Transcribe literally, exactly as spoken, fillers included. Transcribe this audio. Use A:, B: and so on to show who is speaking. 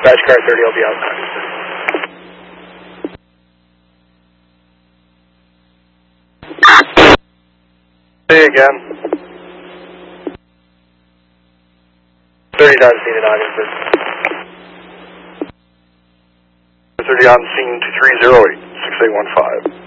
A: Dispatch car thirty, I'll be outside. Say again. thirty times needed, Augusta. thirty on scene two three zero eight, six eight one five.